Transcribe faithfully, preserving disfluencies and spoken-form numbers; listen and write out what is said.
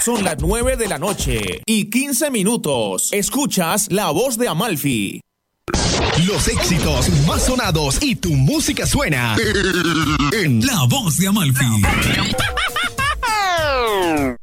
Son las nueve de la noche y quince minutos. Escuchas La Voz de Amalfi. Los éxitos más sonados y tu música suena en La Voz de Amalfi.